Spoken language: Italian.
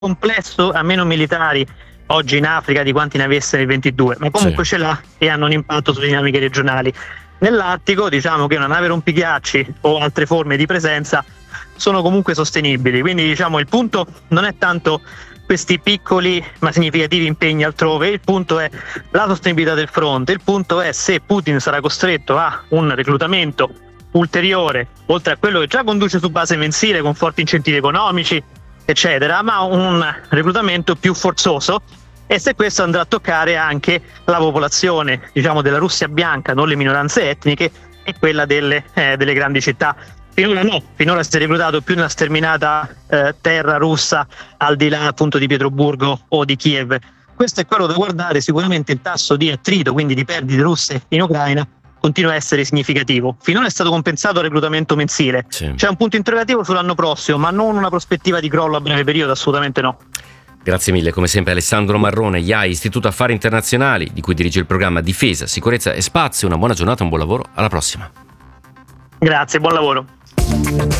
complesso, ha meno militari oggi in Africa di quanti ne avesse nel 22, ma comunque ce l'ha e hanno un impatto sulle dinamiche regionali. Nell'Artico diciamo che una nave rompighiacci o altre forme di presenza sono comunque sostenibili, quindi diciamo il punto non è tanto questi piccoli ma significativi impegni altrove, il punto è la sostenibilità del fronte, il punto è se Putin sarà costretto a un reclutamento ulteriore, oltre a quello che già conduce su base mensile con forti incentivi economici, eccetera, ma un reclutamento più forzoso, e se questo andrà a toccare anche la popolazione, diciamo, della Russia bianca, non le minoranze etniche, e quella delle grandi città. Finora si è reclutato più nella sterminata terra russa, al di là appunto di Pietroburgo o di Kiev. Questo è quello da guardare. Sicuramente il tasso di attrito, quindi di perdite russe in Ucraina, continua a essere significativo. Finora è stato compensato il reclutamento mensile. Sì. C'è un punto interrogativo sull'anno prossimo, ma non una prospettiva di crollo a breve periodo, assolutamente no. Grazie mille, come sempre Alessandro Marrone, IAI, Istituto Affari Internazionali, di cui dirige il programma Difesa, Sicurezza e Spazio. Una buona giornata, un buon lavoro, alla prossima. Grazie, buon lavoro.